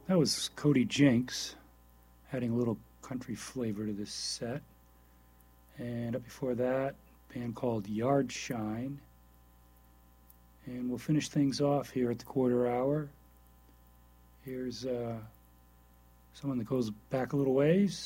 That was Cody Jinks, adding a little country flavor to this set. And up before that, a band called Yard Shine. And we'll finish things off here at the quarter hour. Here's someone that goes back a little ways.